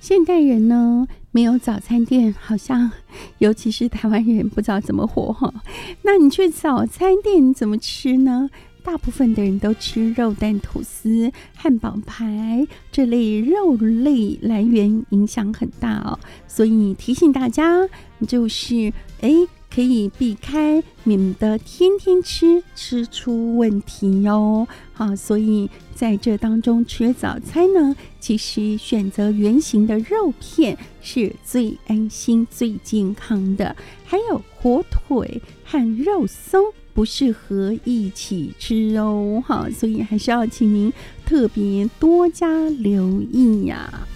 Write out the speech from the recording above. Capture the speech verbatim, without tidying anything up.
现代人呢，没有早餐店，好像尤其是台湾人不知道怎么活哈。那你去早餐店你怎么吃呢？大部分的人都吃肉蛋吐司、汉堡排这类肉类来源影响很大哦，所以提醒大家，就是哎。可以避开，免得天天吃吃出问题哟。好，所以在这当中吃早餐呢，其实选择原形的肉片是最安心、最健康的。还有火腿和肉松不适合一起吃哦。好，所以还是要请您特别多加留意呀、啊。